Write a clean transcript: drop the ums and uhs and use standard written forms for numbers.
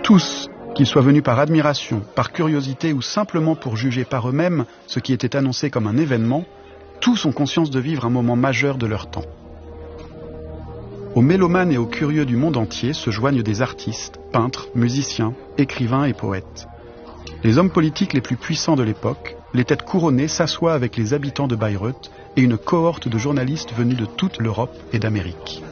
Tous, qu'ils soient venus par admiration, par curiosité ou simplement pour juger par eux-mêmes ce qui était annoncé comme un événement, tous ont conscience de vivre un moment majeur de leur temps. Aux mélomanes et aux curieux du monde entier se joignent des artistes, peintres, musiciens, écrivains et poètes. Les hommes politiques les plus puissants de l'époque, les têtes couronnées s'assoient avec les habitants de Bayreuth et une cohorte de journalistes venus de toute l'Europe et d'Amérique.